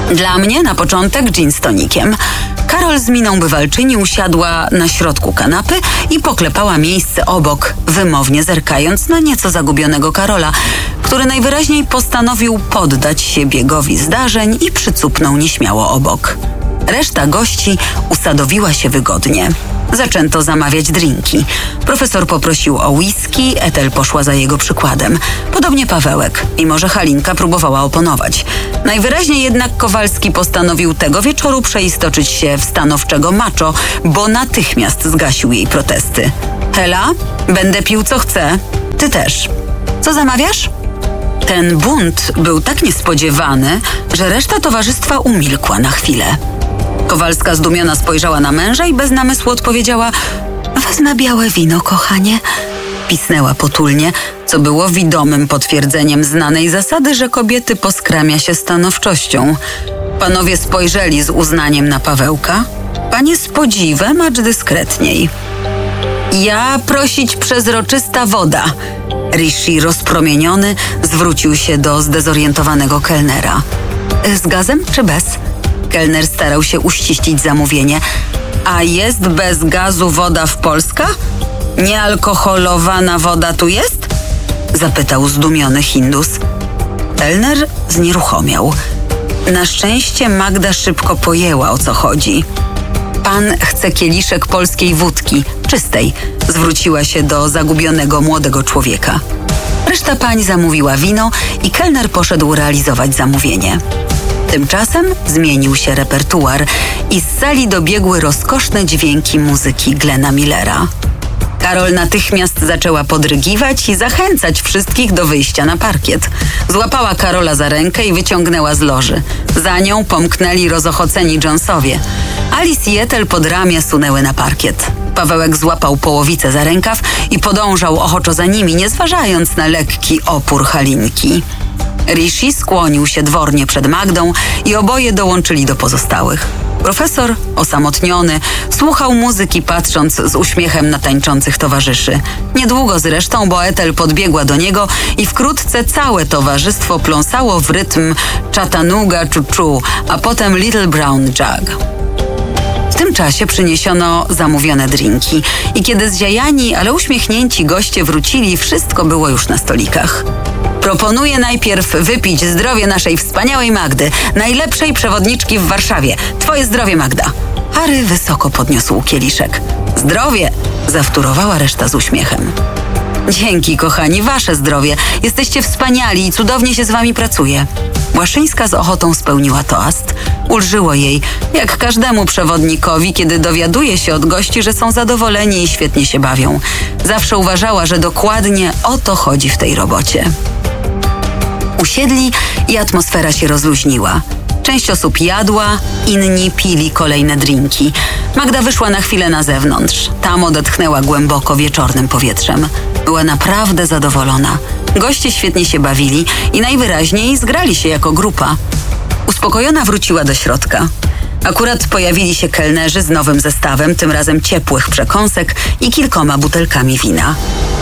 Dla mnie na początek gin z tonikiem. Karol z miną bywalczyni usiadła na środku kanapy i poklepała miejsce obok, wymownie zerkając na nieco zagubionego Karola, który najwyraźniej postanowił poddać się biegowi zdarzeń i przycupnął nieśmiało obok. Reszta gości usadowiła się wygodnie. Zaczęto zamawiać drinki. Profesor poprosił o whisky, Ethel poszła za jego przykładem. Podobnie Pawełek, mimo że Halinka próbowała oponować. Najwyraźniej jednak Kowalski postanowił tego wieczoru przeistoczyć się w stanowczego macho, bo natychmiast zgasił jej protesty. Hela, będę pił co chcę. Ty też. Co zamawiasz? Ten bunt był tak niespodziewany, że reszta towarzystwa umilkła na chwilę. Kowalska zdumiona spojrzała na męża i bez namysłu odpowiedziała: wezmę białe wino, kochanie. Pisnęła potulnie, co było widomym potwierdzeniem znanej zasady, że kobiety poskramia się stanowczością. Panowie spojrzeli z uznaniem na Pawełka, panie z podziwem, acz dyskretniej. Ja prosić przezroczysta woda. Rishi rozpromieniony zwrócił się do zdezorientowanego kelnera. Z gazem czy bez? Kelner starał się uściślić zamówienie. A jest bez gazu woda w Polska? Niealkoholowana woda tu jest? Zapytał zdumiony Hindus. Kelner znieruchomiał. Na szczęście Magda szybko pojęła, o co chodzi. Pan chce kieliszek polskiej wódki, czystej, zwróciła się do zagubionego młodego człowieka. Reszta pań zamówiła wino i kelner poszedł realizować zamówienie. Tymczasem zmienił się repertuar i z sali dobiegły rozkoszne dźwięki muzyki Glena Millera. Karol natychmiast zaczęła podrygiwać i zachęcać wszystkich do wyjścia na parkiet. Złapała Karola za rękę i wyciągnęła z loży. Za nią pomknęli rozochoceni Jonesowie. Alice i Ethel pod ramię sunęły na parkiet. Pawełek złapał połowicę za rękaw i podążał ochoczo za nimi, nie zważając na lekki opór Halinki. Rishi skłonił się dwornie przed Magdą i oboje dołączyli do pozostałych. Profesor, osamotniony, słuchał muzyki, patrząc z uśmiechem na tańczących towarzyszy. Niedługo zresztą, bo Ethel podbiegła do niego i wkrótce całe towarzystwo pląsało w rytm Chattanooga Choo-Choo, a potem Little Brown Jug. W tym czasie przyniesiono zamówione drinki i kiedy zziajani, ale uśmiechnięci goście wrócili, wszystko było już na stolikach. Proponuję najpierw wypić zdrowie naszej wspaniałej Magdy, najlepszej przewodniczki w Warszawie. Twoje zdrowie, Magda. Harry wysoko podniósł kieliszek. Zdrowie! Zawtórowała reszta z uśmiechem. Dzięki, kochani, wasze zdrowie. Jesteście wspaniali i cudownie się z wami pracuje. Błaszyńska z ochotą spełniła toast. Ulżyło jej, jak każdemu przewodnikowi, kiedy dowiaduje się od gości, że są zadowoleni i świetnie się bawią. Zawsze uważała, że dokładnie o to chodzi w tej robocie. Usiedli i atmosfera się rozluźniła. Część osób jadła, inni pili kolejne drinki. Magda wyszła na chwilę na zewnątrz. Tam odetchnęła głęboko wieczornym powietrzem. Była naprawdę zadowolona. Goście świetnie się bawili i najwyraźniej zgrali się jako grupa. Uspokojona wróciła do środka. Akurat pojawili się kelnerzy z nowym zestawem, tym razem ciepłych przekąsek i kilkoma butelkami wina.